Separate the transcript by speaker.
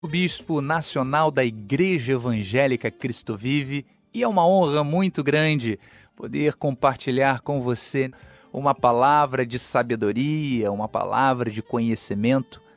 Speaker 1: O bispo nacional da Igreja Evangélica Cristo Vive, e é uma honra muito grande poder compartilhar com você uma palavra de sabedoria, uma palavra de conhecimento